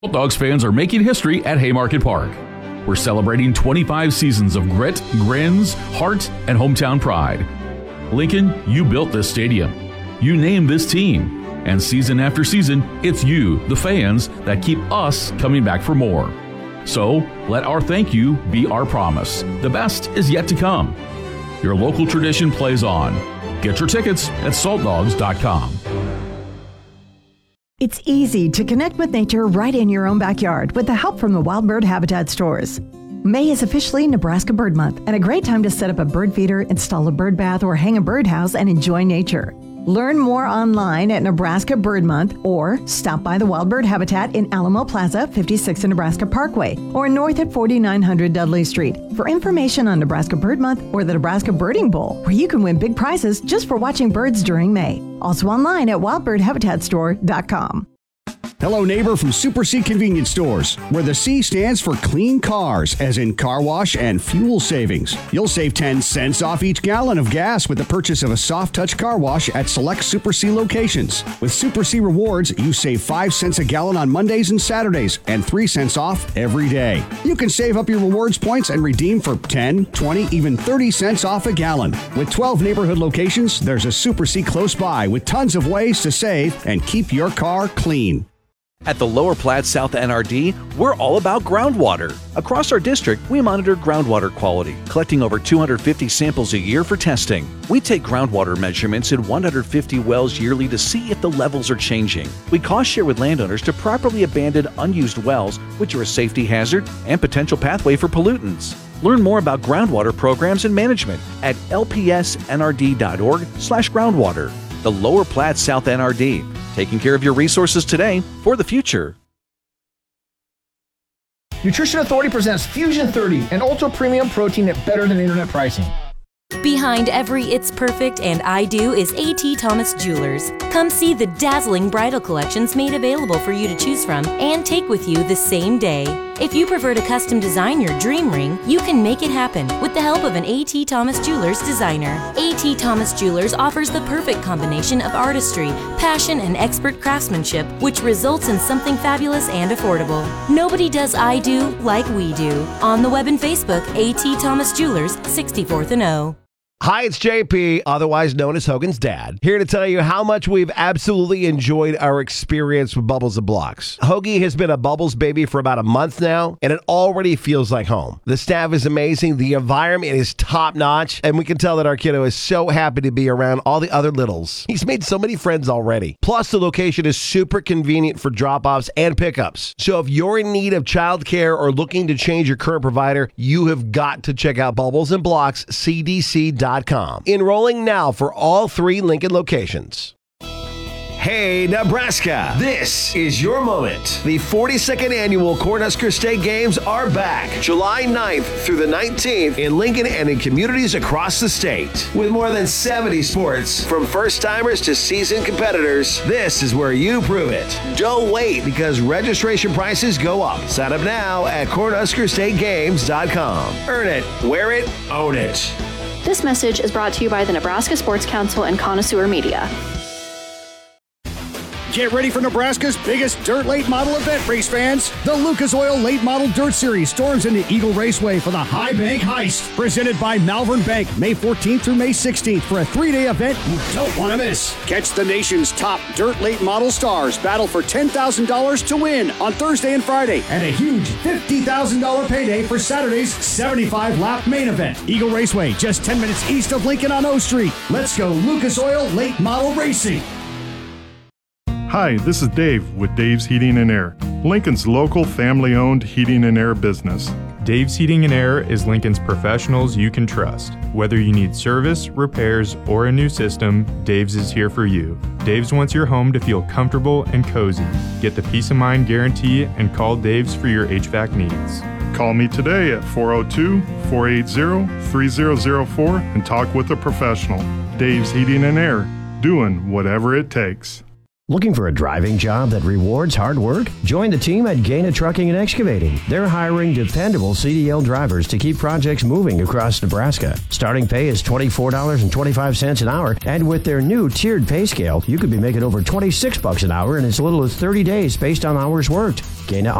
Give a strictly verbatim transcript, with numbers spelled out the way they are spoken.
Salt Dogs fans are making history at Haymarket Park. We're celebrating twenty-five seasons of grit, grins, heart, and hometown pride. Lincoln, you built this stadium. You named this team. And season after season, it's you, the fans, that keep us coming back for more. So, let our thank you be our promise. The best is yet to come. Your local tradition plays on. Get your tickets at salt dogs dot com. It's easy to connect with nature right in your own backyard with the help from the Wild Bird Habitat stores. May is officially Nebraska Bird Month and a great time to set up a bird feeder, install a bird bath, or hang a birdhouse and enjoy nature. Learn more online at Nebraska Bird Month or stop by the Wild Bird Habitat in Alamo Plaza, fifty-six and Nebraska Parkway, or north at forty-nine hundred Dudley Street for information on Nebraska Bird Month or the Nebraska Birding Bowl, where you can win big prizes just for watching birds during May. Also online at wild bird habitat store dot com. Hello, neighbor from Super C Convenience Stores, where the C stands for clean cars, as in car wash and fuel savings. You'll save ten cents off each gallon of gas with the purchase of a soft touch car wash at select Super C locations. With Super C Rewards, you save five cents a gallon on Mondays and Saturdays and three cents off every day. You can save up your rewards points and redeem for ten, twenty, even thirty cents off a gallon. With twelve neighborhood locations, there's a Super C close by with tons of ways to save and keep your car clean. At the Lower Platte South N R D, we're all about groundwater. Across our district, we monitor groundwater quality, collecting over two hundred fifty samples a year for testing. We take groundwater measurements in one hundred fifty wells yearly to see if the levels are changing. We cost share with landowners to properly abandon unused wells, which are a safety hazard and potential pathway for pollutants. Learn more about groundwater programs and management at L P S N R D dot org slash groundwater. The Lower Platte South N R D, taking care of your resources today for the future. Nutrition Authority presents Fusion thirty, an ultra premium protein at better than internet pricing. Behind every It's Perfect and I Do is A T Thomas Jewelers. Come see the dazzling bridal collections made available for you to choose from and take with you the same day. If you prefer to custom design your dream ring, you can make it happen with the help of an A T Thomas Jewelers designer. A T Thomas Jewelers offers the perfect combination of artistry, passion, and expert craftsmanship, which results in something fabulous and affordable. Nobody does I Do like we do. On the web and Facebook, A T Thomas Jewelers, sixty-fourth and O. Hi, it's J P, otherwise known as Hogan's dad, here to tell you how much we've absolutely enjoyed our experience with Bubbles and Blocks. Hoagie has been a Bubbles baby for about a month now, and it already feels like home. The staff is amazing, the environment is top-notch, and we can tell that our kiddo is so happy to be around all the other littles. He's made so many friends already. Plus, the location is super convenient for drop-offs and pickups. So if you're in need of childcare or looking to change your current provider, you have got to check out Bubbles and Blocks, C D C dot com. Enrolling now for all three Lincoln locations. Hey, Nebraska, this is your moment. The forty-second annual Cornhusker State Games are back July ninth through the nineteenth in Lincoln and in communities across the state. With more than seventy sports, from first-timers to seasoned competitors, this is where you prove it. Don't wait, because registration prices go up. Sign up now at cornhusker state games dot com. Earn it, wear it, own it. This message is brought to you by the Nebraska Sports Council and Connoisseur Media. Get ready for Nebraska's biggest dirt late model event, race fans. The Lucas Oil Late Model Dirt Series storms into Eagle Raceway for the High Bank Heist, presented by Malvern Bank, May fourteenth through May sixteenth for a three-day event you don't want to miss. Catch the nation's top dirt late model stars battle for ten thousand dollars to win on Thursday and Friday, and a huge fifty thousand dollars payday for Saturday's seventy-five lap main event. Eagle Raceway, just ten minutes east of Lincoln on O Street. Let's go Lucas Oil Late Model Racing. Hi, this is Dave with Dave's Heating and Air, Lincoln's local family-owned heating and air business. Dave's Heating and Air is Lincoln's professionals you can trust. Whether you need service, repairs, or a new system, Dave's is here for you. Dave's wants your home to feel comfortable and cozy. Get the peace of mind guarantee and call Dave's for your H V A C needs. Call me today at four oh two, four eight zero, three zero zero four and talk with a professional. Dave's Heating and Air, doing whatever it takes. Looking for a driving job that rewards hard work? Join the team at Gaina Trucking and Excavating. They're hiring dependable C D L drivers to keep projects moving across Nebraska. Starting pay is twenty-four dollars and twenty-five cents an hour, and with their new tiered pay scale, you could be making over twenty-six bucks an hour in as little as thirty days based on hours worked. Gaina